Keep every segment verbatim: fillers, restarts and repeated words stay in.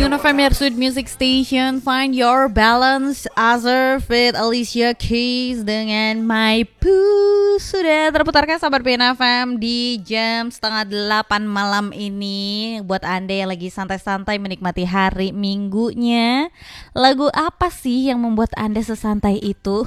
Pingon F M, your sweet music station. Find your balance. Azure with Alicia Keys dengan My Poo. Sudah terputarkan sahabat Pingon F M di jam setengah delapan malam ini. Buat Anda yang lagi santai-santai menikmati hari minggunya, lagu apa sih yang membuat Anda sesantai itu?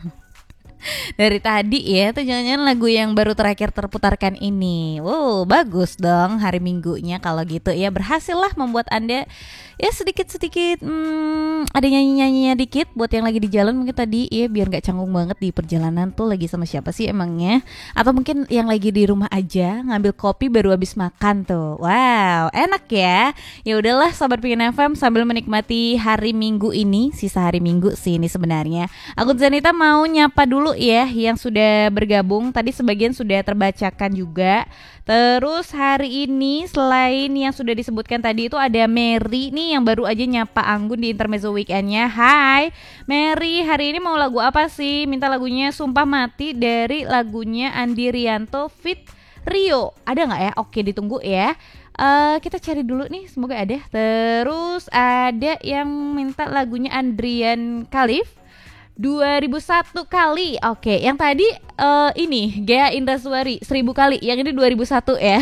Dari tadi ya, tuh jangan-jangan lagu yang baru terakhir terputarkan ini. Wow, bagus dong hari minggunya kalau gitu ya. Berhasil lah membuat Anda ya sedikit-sedikit hmm, ada nyanyi-nyanyinya dikit. Buat yang lagi di jalan mungkin tadi ya, biar gak canggung banget di perjalanan tuh lagi sama siapa sih emangnya. Atau mungkin yang lagi di rumah aja ngambil kopi baru habis makan tuh. Wow, enak ya. Ya udahlah sahabat Pingon F M, sambil menikmati hari minggu ini, sisa hari minggu sih ini sebenarnya. Aku Zanita mau nyapa dulu ya yang sudah bergabung. Tadi sebagian sudah terbacakan juga. Terus hari ini selain yang sudah disebutkan tadi itu ada Mary nih yang baru aja nyapa Anggun di intermezzo weekendnya. Hai Mary, hari ini mau lagu apa sih? Minta lagunya Sumpah Mati dari lagunya Andi Rianto fit Rio. Ada gak ya? Oke, ditunggu ya. Uh, kita cari dulu nih, semoga ada. Terus ada yang minta lagunya Andrian Khalif dua ribu satu kali. Oke, yang tadi uh, ini Gea Indraswari seribu kali. Yang ini dua ribu satu ya.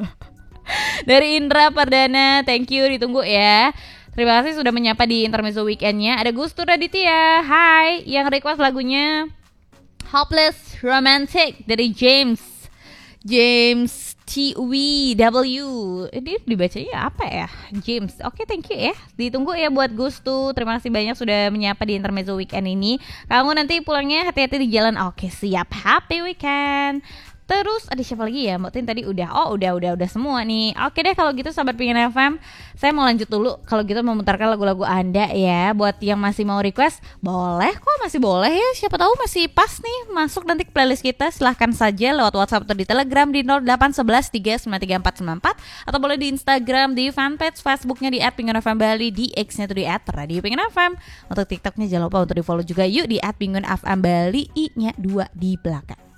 Dari Indra Pardana, thank you, ditunggu ya. Terima kasih sudah menyapa di intermezzo weekendnya. Ada Gustur Raditya, hai, yang request lagunya Hopeless Romantic dari James James T W W. Ini dibacanya apa ya? James. Oke, okay, thank you ya. Ditunggu ya buat Gustu. Terima kasih banyak sudah menyapa di intermezzo weekend ini. Kamu nanti pulangnya hati-hati di jalan. Oke, okay, siap. Happy weekend. Terus ada siapa lagi ya? Mbak Tin tadi udah. Oh, udah udah udah semua nih. Oke deh kalau gitu sahabat Pingon F M, saya mau lanjut dulu. Kalau gitu memutarkan lagu-lagu Anda ya. Buat yang masih mau request, boleh kok, masih boleh ya. Siapa tahu masih pas nih masuk nanti ke playlist kita. Silahkan saja lewat WhatsApp atau di Telegram di nol delapan satu satu tiga sembilan tiga empat sembilan empat, atau boleh di Instagram di fanpage Facebooknya di et pingon f m bali, di X-nya itu di et radio pingon f m. Untuk TikToknya jangan lupa untuk di follow juga yuk di et pingon f m bali, i-nya dua di belakang.